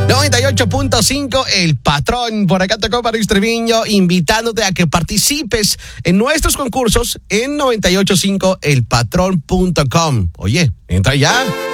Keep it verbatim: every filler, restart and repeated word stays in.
noventa y ocho punto cinco, El Patrón. Por acá tocó Paris Treviño, invitándote a que participes en nuestros concursos en noventa y ocho punto cinco el patrón punto com. Oye, entra ya.